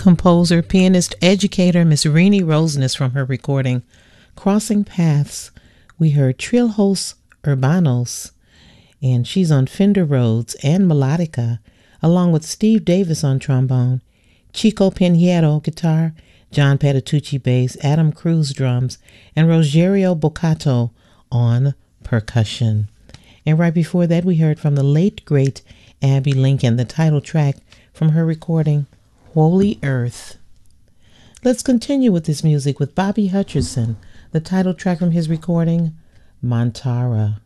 composer, pianist, educator, Miss Renee Roseness from her recording Crossing Paths. We heard Trilhos Urbanos, and she's on Fender Rhodes and Melodica, along with Steve Davis on trombone, Chico Pinheiro guitar, John Patitucci bass, Adam Cruz drums, and Rogerio Boccato on percussion. And right before that, we heard from the late, great Abby Lincoln, the title track from her recording Holy Earth. Let's continue with this music with Bobby Hutcherson, the title track from his recording Montara.